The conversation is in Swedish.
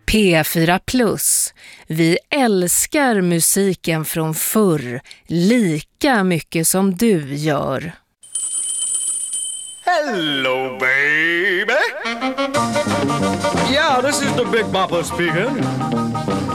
P4 Plus. Vi älskar musiken från förr lika mycket som du gör. Hello, baby. Yeah, this is the Big Bopper speaking.